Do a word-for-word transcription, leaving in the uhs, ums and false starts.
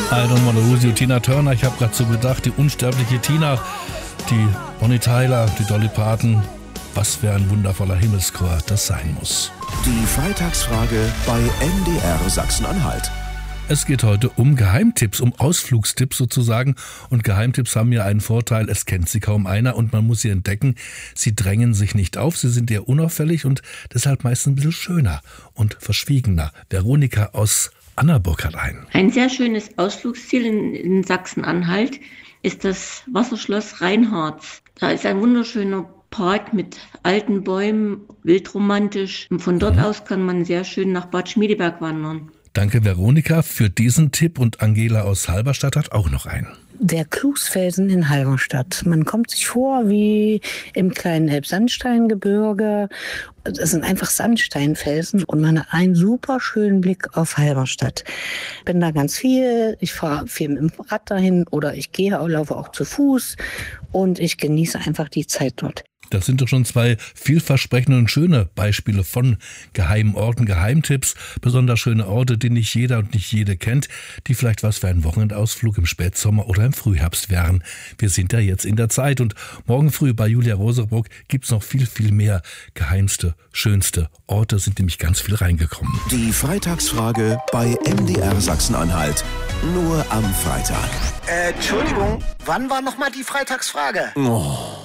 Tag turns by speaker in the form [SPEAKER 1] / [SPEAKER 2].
[SPEAKER 1] I don't wanna lose you, Tina Turner. Ich habe gerade so gedacht, die unsterbliche Tina, die Bonnie Tyler, die Dolly Parton. Was für ein wundervoller Himmelschor das sein muss.
[SPEAKER 2] Die Freitagsfrage bei M D R Sachsen-Anhalt.
[SPEAKER 1] Es geht heute um Geheimtipps, um Ausflugstipps sozusagen. Und Geheimtipps haben ja einen Vorteil, es kennt sie kaum einer und man muss sie entdecken. Sie drängen sich nicht auf, sie sind eher unauffällig und deshalb meist ein bisschen schöner und verschwiegener. Veronika aus Annaburg hat einen.
[SPEAKER 3] Ein sehr schönes Ausflugsziel in, in Sachsen-Anhalt ist das Wasserschloss Reinhards. Da ist ein wunderschöner Park mit alten Bäumen, wildromantisch. Und von dort mhm. aus kann man sehr schön nach Bad Schmiedeberg wandern.
[SPEAKER 1] Danke Veronika für diesen Tipp und Angela aus Halberstadt hat auch noch einen.
[SPEAKER 4] Der Klusfelsen in Halberstadt. Man kommt sich vor wie im kleinen Elbsandsteingebirge. Das sind einfach Sandsteinfelsen und man hat einen super schönen Blick auf Halberstadt. Ich bin da ganz viel, ich fahre viel mit dem Rad dahin oder ich gehe auch, laufe auch zu Fuß und ich genieße einfach die Zeit dort.
[SPEAKER 1] Das sind doch schon zwei vielversprechende und schöne Beispiele von geheimen Orten, Geheimtipps, besonders schöne Orte, die nicht jeder und nicht jede kennt, die vielleicht was für einen Wochenendausflug im Spätsommer oder im Frühherbst wären. Wir sind ja jetzt in der Zeit und morgen früh bei Julia Roserbruck gibt's noch viel, viel mehr geheimste, schönste Orte, sind nämlich ganz viel reingekommen.
[SPEAKER 2] Die Freitagsfrage bei M D R Sachsen-Anhalt. Nur am Freitag.
[SPEAKER 5] Äh, Entschuldigung, wann war nochmal die Freitagsfrage?
[SPEAKER 2] Oh.